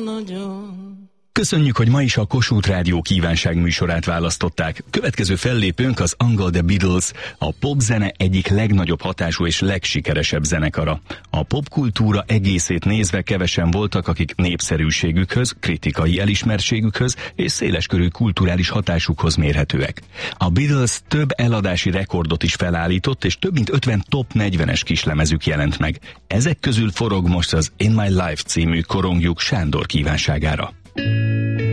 nagyon. Köszönjük, hogy ma is a Kossuth Rádió kívánság műsorát választották. Következő fellépőnk az Angol The Beatles, a popzene egyik legnagyobb hatású és legsikeresebb zenekara. A popkultúra egészét nézve kevesen voltak, akik népszerűségükhöz, kritikai elismertségükhöz és széleskörű kulturális hatásukhoz mérhetőek. A Beatles több eladási rekordot is felállított, és több mint 50 top 40-es kislemezük jelent meg. Ezek közül forog most az In My Life című korongjuk Sándor kívánságára.